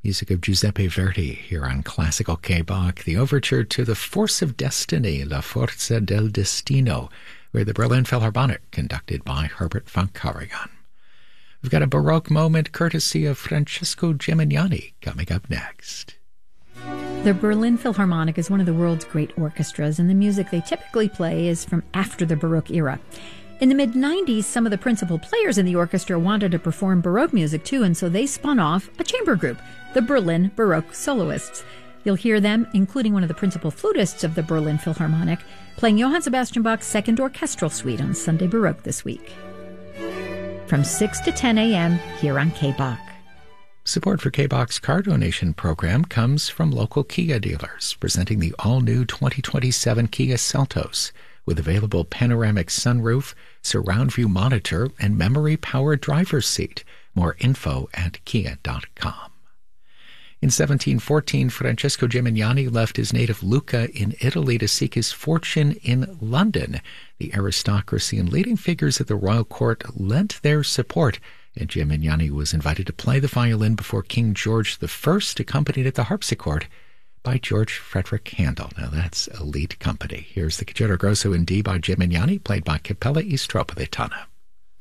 Music of Giuseppe Verdi here on Classical K-Bach, the overture to The Force of Destiny, La Forza del Destino, where the Berlin Philharmonic, conducted by Herbert von Karajan. We've got a Baroque moment courtesy of Francesco Gimignani coming up next. The Berlin Philharmonic is one of the world's great orchestras, and the music they typically play is from after the Baroque era. In the mid-90s, some of the principal players in the orchestra wanted to perform Baroque music too, and so they spun off a chamber group, the Berlin Baroque Soloists. You'll hear them, including one of the principal flutists of the Berlin Philharmonic, playing Johann Sebastian Bach's Second Orchestral Suite on Sunday Baroque this week. From 6 to 10 a.m. here on K-Bach. Support for K-Bach's car donation program comes from local Kia dealers, presenting the all-new 2027 Kia Seltos, with available panoramic sunroof, surround view monitor, and memory-powered driver's seat. More info at kia.com. In 1714, Francesco Gimignani left his native Lucca in Italy to seek his fortune in London. The aristocracy and leading figures at the royal court lent their support, and Gimignani was invited to play the violin before King George I, accompanied at the harpsichord by George Frederick Handel. Now that's elite company. Here's the Concerto Grosso in D by Gimignani, played by Cappella Istropaletana.